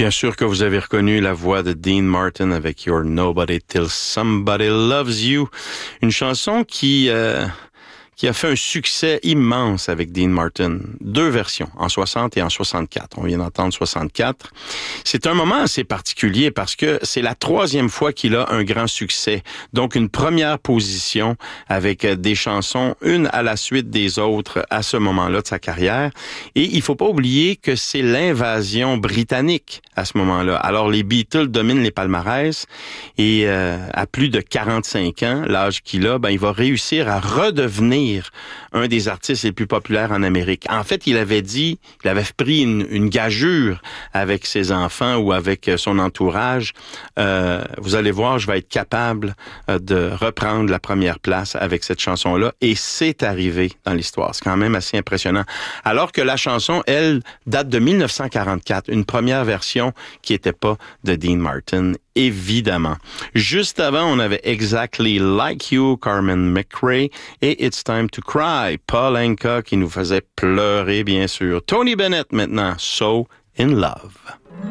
Bien sûr que vous avez reconnu la voix de Dean Martin avec You're Nobody Till Somebody Loves You, une chanson qui a fait un succès immense avec Dean Martin. 2 versions, en 60 et en 64. On vient d'entendre 64. C'est un moment assez particulier parce que c'est la 3e fois qu'il a un grand succès. Donc, une première position avec des chansons, une à la suite des autres à ce moment-là de sa carrière. Et il faut pas oublier que c'est l'invasion britannique à ce moment-là. Alors, les Beatles dominent les palmarès et à plus de 45 ans, l'âge qu'il a, il va réussir à redevenir un des artistes les plus populaires en Amérique. En fait, il avait pris une gageure avec ses enfants ou avec son entourage. Vous allez voir, je vais être capable de reprendre la première place avec cette chanson-là. Et c'est arrivé dans l'histoire. C'est quand même assez impressionnant. Alors que la chanson, elle, date de 1944, une première version qui n'était pas de Dean Martin, évidemment. Juste avant, on avait Exactly Like You, Carmen McRae, et It's Time to Cry, Paul Anka, qui nous faisait pleurer, bien sûr. Tony Bennett, maintenant, So in Love.